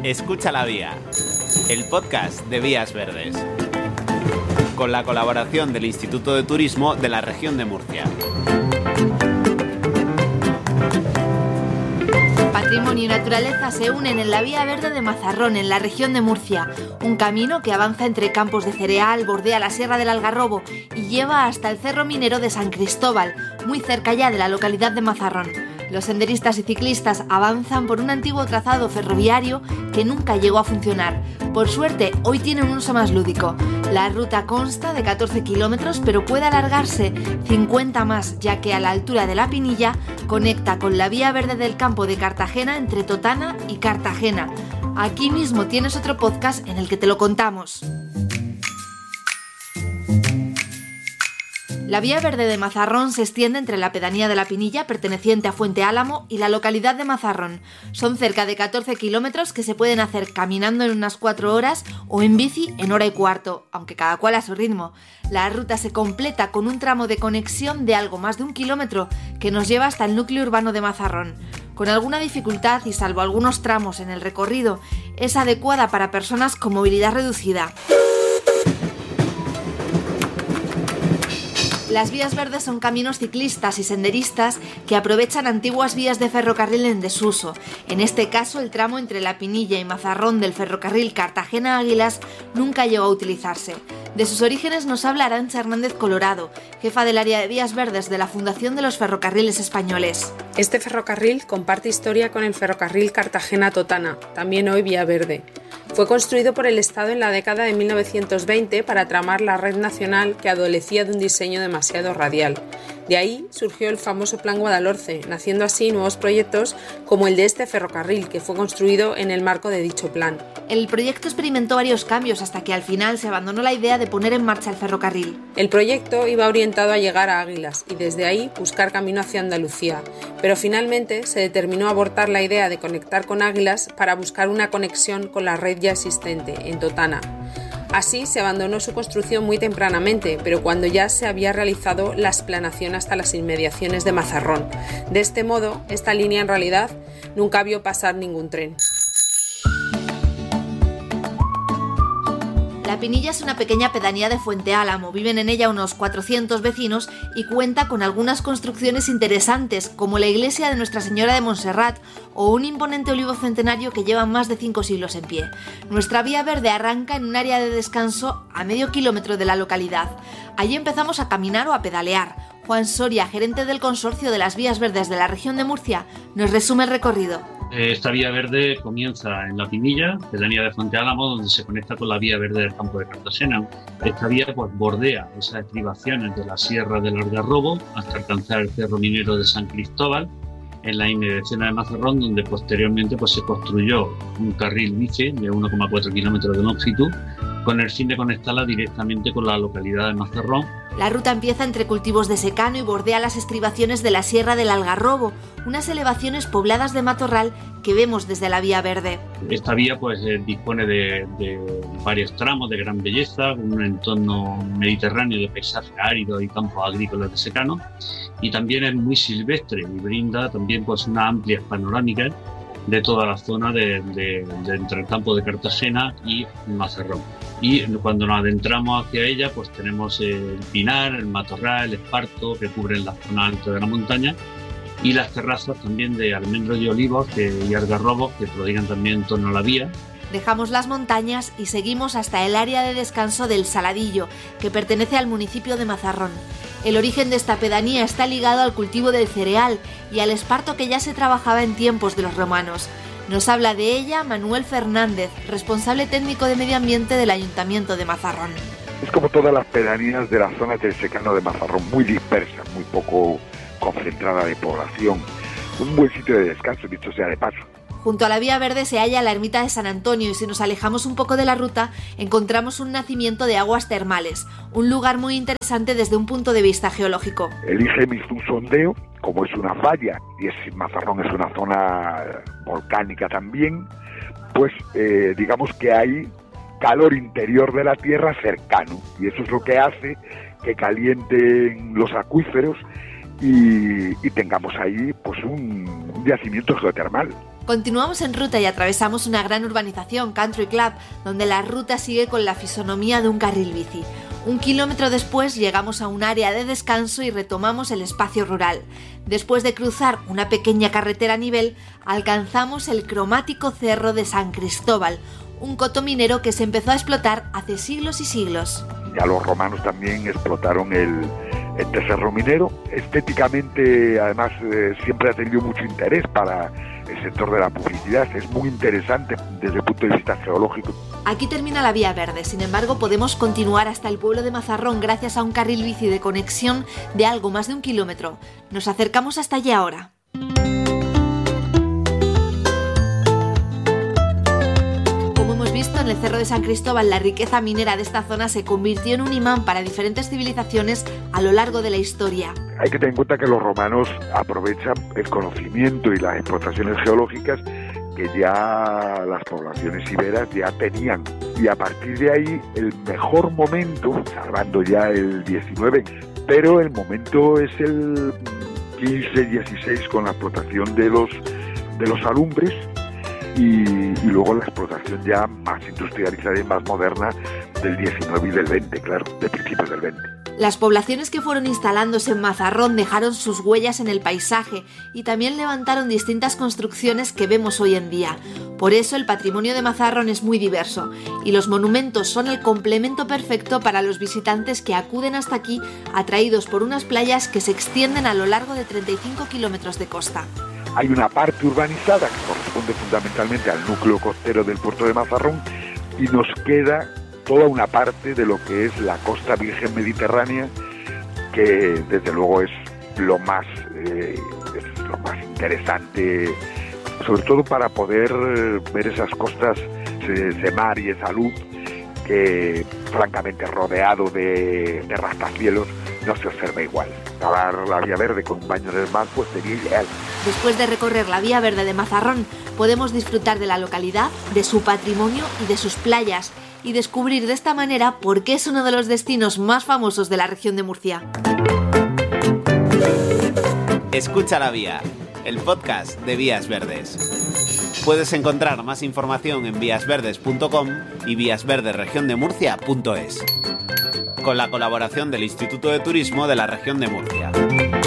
Escucha la Vía, el podcast de Vías Verdes, con la colaboración del Instituto de Turismo de la región de Murcia. Patrimonio y naturaleza se unen en la Vía Verde de Mazarrón, en la región de Murcia, un camino que avanza entre campos de cereal, bordea la Sierra del Algarrobo y lleva hasta el Cerro Minero de San Cristóbal, muy cerca ya de la localidad de Mazarrón. Los senderistas y ciclistas avanzan por un antiguo trazado ferroviario que nunca llegó a funcionar. Por suerte, hoy tiene un uso más lúdico. La ruta consta de 14 kilómetros, pero puede alargarse 50 más, ya que a la altura de La Pinilla conecta con la Vía Verde del Campo de Cartagena entre Totana y Cartagena. Aquí mismo tienes otro podcast en el que te lo contamos. La Vía Verde de Mazarrón se extiende entre la pedanía de La Pinilla, perteneciente a Fuente Álamo, y la localidad de Mazarrón. Son cerca de 14 kilómetros que se pueden hacer caminando en unas 4 horas o en bici en hora y cuarto, aunque cada cual a su ritmo. La ruta se completa con un tramo de conexión de algo más de 1 kilómetro que nos lleva hasta el núcleo urbano de Mazarrón. Con alguna dificultad y salvo algunos tramos en el recorrido, es adecuada para personas con movilidad reducida. Las vías verdes son caminos ciclistas y senderistas que aprovechan antiguas vías de ferrocarril en desuso. En este caso, el tramo entre La Pinilla y Mazarrón del ferrocarril Cartagena-Águilas nunca llegó a utilizarse. De sus orígenes nos habla Arantxa Hernández Colorado, jefa del área de vías verdes de la Fundación de los Ferrocarriles Españoles. Este ferrocarril comparte historia con el ferrocarril Cartagena-Totana, también hoy vía verde. Fue construido por el Estado en la década de 1920 para tramar la red nacional que adolecía de un diseño demasiado radial. De ahí surgió el famoso Plan Guadalhorce, naciendo así nuevos proyectos como el de este ferrocarril, que fue construido en el marco de dicho plan. El proyecto experimentó varios cambios hasta que al final se abandonó la idea de poner en marcha el ferrocarril. El proyecto iba orientado a llegar a Águilas y desde ahí buscar camino hacia Andalucía, pero finalmente se determinó abortar la idea de conectar con Águilas para buscar una conexión con la red ya existente, en Totana. Así se abandonó su construcción muy tempranamente, pero cuando ya se había realizado la explanación hasta las inmediaciones de Mazarrón. De este modo, esta línea en realidad nunca vio pasar ningún tren. La Pinilla es una pequeña pedanía de Fuente Álamo, viven en ella unos 400 vecinos y cuenta con algunas construcciones interesantes, como la iglesia de Nuestra Señora de Montserrat o un imponente olivo centenario que lleva más de 5 siglos en pie. Nuestra vía verde arranca en un área de descanso a medio kilómetro de la localidad. Allí empezamos a caminar o a pedalear. Juan Soria, gerente del consorcio de las vías verdes de la región de Murcia, nos resume el recorrido. Esta vía verde comienza en La Pinilla, pedanía de Fuente Álamo, donde se conecta con la vía verde del Campo de Cartagena. Esta vía bordea esas estribaciones de la Sierra del Algarrobo hasta alcanzar el Cerro Minero de San Cristóbal, en la inmediaciones de Mazarrón, donde posteriormente se construyó un carril bici de 1,4 kilómetros de longitud, con el fin de conectarla directamente con la localidad de Mazarrón. La ruta empieza entre cultivos de secano y bordea las estribaciones de la Sierra del Algarrobo, unas elevaciones pobladas de matorral que vemos desde la vía verde. Esta vía dispone de varios tramos de gran belleza, un entorno mediterráneo de paisaje árido y campos agrícolas de secano, y también es muy silvestre y brinda también una amplia panorámica de toda la zona de entre el campo de Cartagena y Mazarrón. Y cuando nos adentramos hacia ella, tenemos el pinar, el matorral, el esparto que cubren la zona alta de la montaña, y las terrazas también de almendros y olivos y algarrobos que prodigan también en torno a la vía. Dejamos las montañas y seguimos hasta el área de descanso del Saladillo, que pertenece al municipio de Mazarrón. El origen de esta pedanía está ligado al cultivo del cereal y al esparto que ya se trabajaba en tiempos de los romanos. Nos habla de ella Manuel Fernández, responsable técnico de medio ambiente del Ayuntamiento de Mazarrón. Es como todas las pedanías de la zona del secano de Mazarrón, muy dispersa, muy poco concentrada de población. Un buen sitio de descanso, dicho sea de paso. Junto a la vía verde se halla la ermita de San Antonio y si nos alejamos un poco de la ruta encontramos un nacimiento de aguas termales, un lugar muy interesante desde un punto de vista geológico. El IGEM hizo un sondeo, como es una falla y Mazarrón es una zona volcánica también, digamos que hay calor interior de la tierra cercano y eso es lo que hace que calienten los acuíferos y tengamos ahí un yacimiento geotermal. Continuamos en ruta y atravesamos una gran urbanización, Country Club, donde la ruta sigue con la fisonomía de un carril bici. 1 kilómetro después llegamos a un área de descanso y retomamos el espacio rural. Después de cruzar una pequeña carretera a nivel, alcanzamos el cromático cerro de San Cristóbal, un coto minero que se empezó a explotar hace siglos y siglos. Ya los romanos también explotaron este cerro minero. Estéticamente, además, siempre ha tenido mucho interés para el sector de la publicidad. Es muy interesante desde el punto de vista geológico. Aquí termina la Vía Verde, sin embargo podemos continuar hasta el pueblo de Mazarrón gracias a un carril bici de conexión de algo más de 1 kilómetro. Nos acercamos hasta allí ahora. En el Cerro de San Cristóbal, la riqueza minera de esta zona se convirtió en un imán para diferentes civilizaciones a lo largo de la historia. Hay que tener en cuenta que los romanos aprovechan el conocimiento y las explotaciones geológicas que ya las poblaciones iberas ya tenían. Y a partir de ahí, el mejor momento, salvando ya el 19, pero el momento es el 15-16 con la explotación de los alumbres, y luego la explotación ya más industrializada y más moderna del 19 y del 20, claro, de principios del 20. Las poblaciones que fueron instalándose en Mazarrón dejaron sus huellas en el paisaje y también levantaron distintas construcciones que vemos hoy en día. Por eso el patrimonio de Mazarrón es muy diverso y los monumentos son el complemento perfecto para los visitantes que acuden hasta aquí atraídos por unas playas que se extienden a lo largo de 35 kilómetros de costa. Hay una parte urbanizada que corresponde fundamentalmente al núcleo costero del puerto de Mazarrón y nos queda toda una parte de lo que es la costa virgen mediterránea, que desde luego es lo más interesante, sobre todo para poder ver esas costas, ese mar y esa luz que francamente rodeado de rascacielos no se observa igual. Acabar la Vía Verde con un baño en el mar pues sería ideal. Después de recorrer la Vía Verde de Mazarrón, podemos disfrutar de la localidad, de su patrimonio y de sus playas, y descubrir de esta manera por qué es uno de los destinos más famosos de la región de Murcia. Escucha la Vía, el podcast de Vías Verdes. Puedes encontrar más información en víasverdes.com y víasverdesregiondemurcia.es, con la colaboración del Instituto de Turismo de la región de Murcia.